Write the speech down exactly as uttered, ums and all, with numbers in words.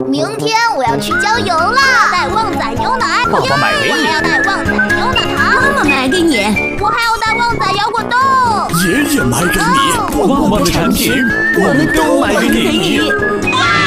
明天我要去郊游了，带旺仔牛奶， 爸爸买给你。 我还要带旺仔牛奶糖， 妈妈买给你。 我还要带旺仔摇滚豆， 爷爷买给你。 旺旺的产品，我们都买给你。